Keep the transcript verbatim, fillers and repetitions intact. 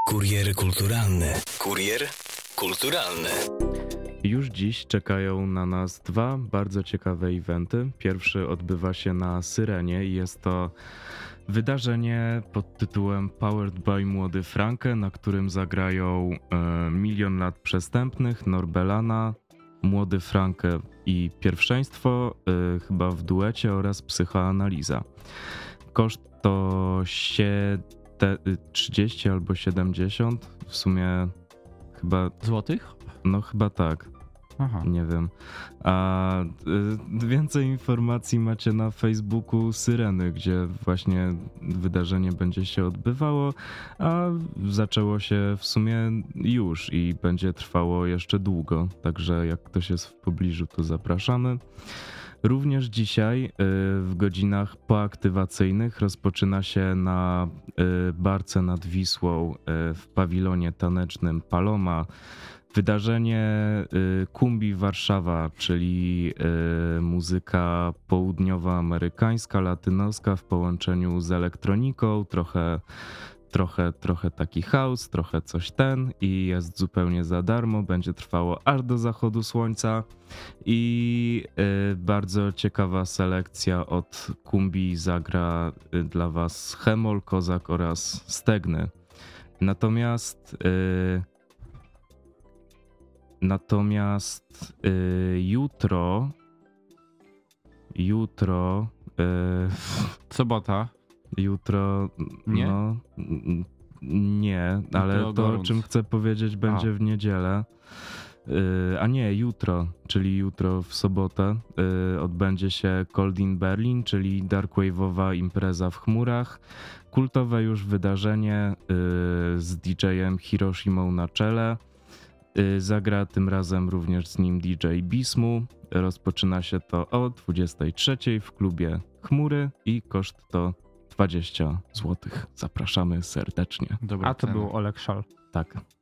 Kurier kulturalny. Kurier kulturalny. Już dziś czekają na nas dwa bardzo ciekawe eventy. Pierwszy odbywa się na Syrenie i jest to wydarzenie pod tytułem Powered by Młody Franke, na którym zagrają e, Milion Lat Przestępnych, Norbelana, Młody Franke i Pierwszeństwo, e, chyba w duecie, oraz Psychoanaliza. Koszt to się te, trzydzieści albo siedemdziesiąt, w sumie chyba... Złotych? No chyba tak. Aha. Nie wiem. A y, więcej informacji macie na Facebooku Syreny, gdzie właśnie wydarzenie będzie się odbywało, a zaczęło się w sumie już i będzie trwało jeszcze długo. Także jak ktoś jest w pobliżu, to zapraszamy. Również dzisiaj y, w godzinach poaktywacyjnych rozpoczyna się na y, barce nad Wisłą y, w pawilonie tanecznym Paloma wydarzenie y, Kumbi Warszawa, czyli y, muzyka południowoamerykańska, latynoska w połączeniu z elektroniką, trochę, trochę, trochę taki house, trochę coś ten i jest zupełnie za darmo, będzie trwało aż do zachodu słońca i y, bardzo ciekawa selekcja od Kumbi zagra y, dla was Hemol, Kozak oraz Stegny. Natomiast y, Natomiast y, jutro, jutro, y, Sobota. jutro, Nie? no nie, ale Jutro to, o gorąc. czym chcę powiedzieć, będzie A. w niedzielę. Y, a nie, jutro, czyli jutro w sobotę y, odbędzie się Cold in Berlin, czyli darkwave'owa impreza w chmurach. Kultowe już wydarzenie y, z didżejem Hiroshimą na czele. Zagra tym razem również z nim D J Bismu. Rozpoczyna się to o dwudziestej trzeciej w klubie Chmury i koszt to dwadzieścia złotych. Zapraszamy serdecznie. Dobra A to cena. był Oleg Szal. Tak.